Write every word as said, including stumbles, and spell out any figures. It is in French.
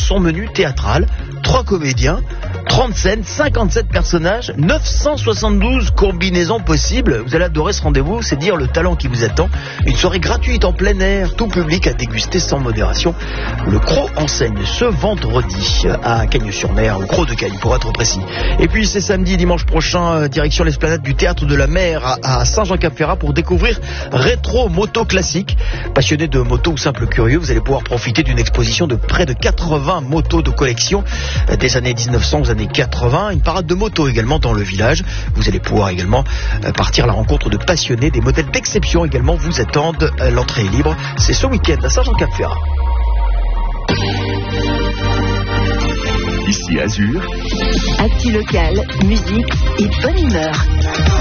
son menu théâtral. Trois comédiens, trente scènes, cinquante-sept personnages, neuf cent soixante-douze combinaisons possibles. Vous allez adorer ce rendez-vous, c'est dire le talent qui vous attend. Une soirée gratuite en plein air, tout public à déguster sans modération. Le Croc enseigne ce vendredi à Cagnes-sur-Mer, au Croc de Cagnes pour être précis. Et puis c'est samedi et dimanche prochain, direction l'esplanade du Théâtre de la Mer à Saint-Jean-Cap-Ferrat pour découvrir Rétro Moto Classique. Passionné de moto ou simple curieux, vous allez pouvoir profiter d'une exposition de près de quatre-vingts motos de collection des années dix-neuf cents aux années quatre-vingts. Une parade de motos également dans le village. Vous allez pouvoir également partir à la rencontre de passionnés. Des modèles d'exception également vous attendent. L'entrée est libre. C'est ce week-end à Saint-Jean-Cap-Ferrat. Ici Azur. Actu local, musique et bonne humeur.